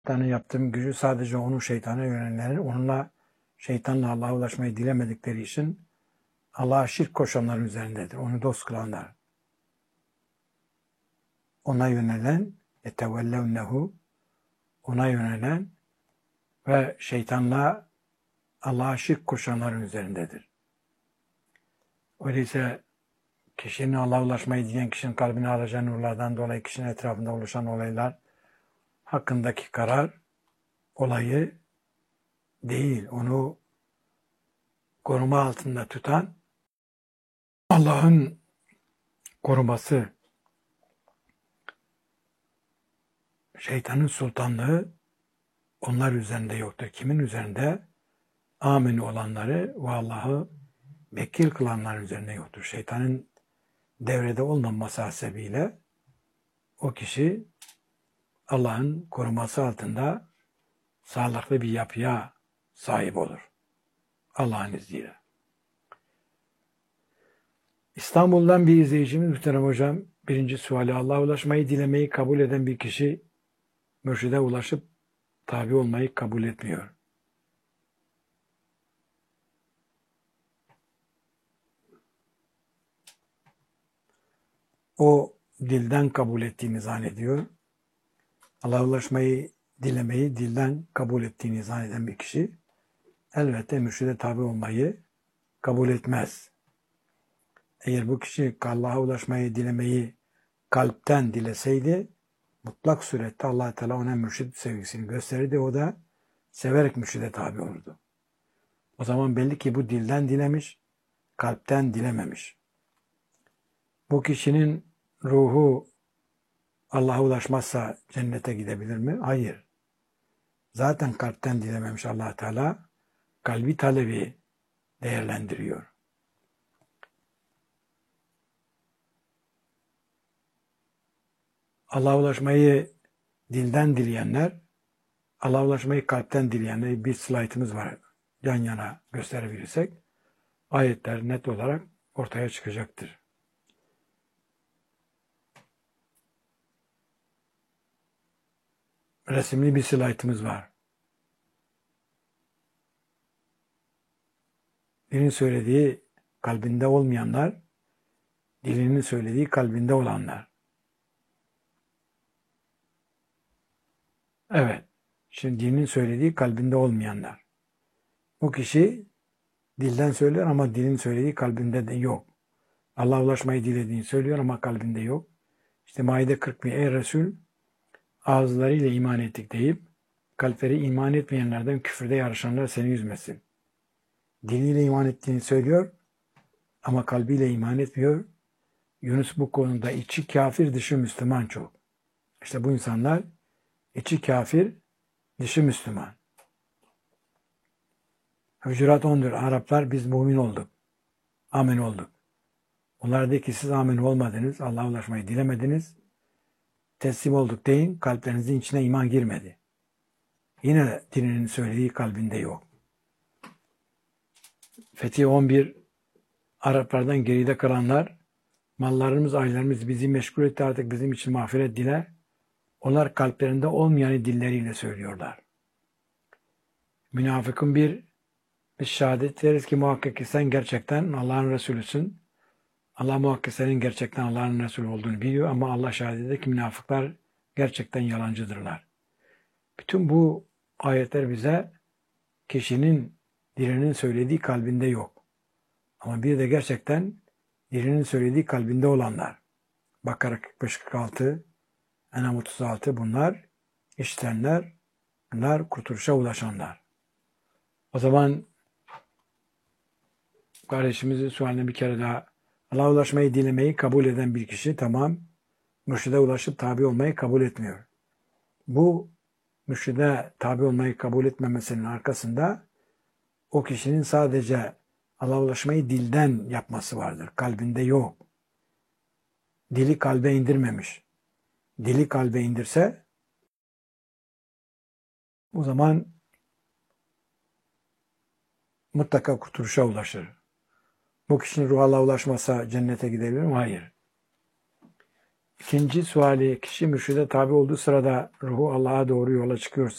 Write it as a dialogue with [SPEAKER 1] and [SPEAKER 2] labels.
[SPEAKER 1] Şeytanın yaptığım gücü sadece onu şeytana yönelenlerin, şeytanla Allah'a ulaşmayı dilemedikleri için Allah'a şirk koşanların üzerindedir. Onu dost kılanlar. Ona yönelen, yetevellevnehu, ona yönelen ve şeytanla Allah'a şirk koşanların üzerindedir. Öyleyse kişinin Allah'a ulaşmayı dileyen kişinin kalbine alacağı nurlardan dolayı kişinin etrafında oluşan olaylar hakkındaki karar olayı değil, onu koruma altında tutan Allah'ın koruması, şeytanın sultanlığı onlar üzerinde yoktur. Kimin üzerinde? Amin olanları ve Allah'ı vekil kılanların üzerinde yoktur. Şeytanın devrede olmaması hasebiyle o kişi Allah'ın koruması altında sağlıklı bir yapıya sahip olur. Allah'ın izniyle. İstanbul'dan bir izleyicimiz muhterem hocam, birinci suali, Allah'a ulaşmayı dilemeyi kabul eden bir kişi mürşide ulaşıp tabi olmayı kabul etmiyor. O dilden kabul ettiğini zannediyor. Allah'a ulaşmayı dilemeyi dilden kabul ettiğini zanneden bir kişi elbette mürşide tabi olmayı kabul etmez. Eğer bu kişi Allah'a ulaşmayı dilemeyi kalpten dileseydi mutlak surette Allah Teala ona mürşid sevgisini gösterirdi. O da severek mürşide tabi olurdu. O zaman belli ki bu dilden dilemiş, kalpten dilememiş. Bu kişinin ruhu Allah'a ulaşmazsa cennete gidebilir mi? Hayır. Zaten kalpten dilememiş Allah Teala, kalbi talebi değerlendiriyor. Allah'a ulaşmayı dilden dileyenler, Allah'a ulaşmayı kalpten dileyenler, bir slaytımız var, yan yana gösterebilirsek, ayetler net olarak ortaya çıkacaktır. Resimli bir slaytımız var. Dilin söylediği kalbinde olmayanlar, dilinin söylediği kalbinde olanlar. Evet, şimdi dilinin söylediği kalbinde olmayanlar. Bu kişi dilden söyler ama dilin söylediği kalbinde de yok. Allah'a ulaşmayı dilediğini söylüyor ama kalbinde yok. İşte Maide 41, ey Resul, ağızlarıyla iman ettik deyip kalpleri iman etmeyenlerden küfürde yarışanlar seni üzmesin. Diliyle iman ettiğini söylüyor ama kalbiyle iman etmiyor. Yunus bu konuda içi kafir dışı Müslüman çok. İşte bu insanlar içi kafir dışı Müslüman. Hucurat 14, Araplar biz mümin olduk. Amin olduk. Onlar dedi ki siz amin olmadınız, Allah'a ulaşmayı dilemediniz. Teslim olduk deyin, kalplerinizin içine iman girmedi. Yine dilinin söylediği kalbinde yok. Fetih 11, Araplardan geride kalanlar, mallarımız, ailelerimiz bizi meşgul etti, artık bizim için mağfiret dile. Onlar kalplerinde olmayanı dilleriyle söylüyorlar. Münafıkın biz şehadet ederiz ki muhakkak ki sen gerçekten Allah'ın Resulüsün. Allah muhakkak senin gerçekten Allah'ın Resulü olduğunu biliyor ama Allah şehadet eder ki münafıklar gerçekten yalancıdırlar. Bütün bu ayetler bize kişinin dilinin söylediği kalbinde yok. Ama bir de gerçekten dilinin söylediği kalbinde olanlar. Bakara 45-46, En'am 36 bunlar işitenler, bunlar kurtuluşa ulaşanlar. O zaman kardeşimizin sualine bir kere daha, Allah'a ulaşmayı dilemeyi kabul eden bir kişi tamam, mürşide ulaşıp tabi olmayı kabul etmiyor. Bu mürşide tabi olmayı kabul etmemesinin arkasında o kişinin sadece Allah'a ulaşmayı dilden yapması vardır. Kalbinde yok. Dili kalbe indirmemiş. Dili kalbe indirse o zaman mutlaka kurtuluşa ulaşır. Bu kişinin ruhu Allah'a ulaşmasa cennete gidebilir mi? Hayır. İkinci suali, kişi mürşide tabi olduğu sırada ruhu Allah'a doğru yola çıkıyorsa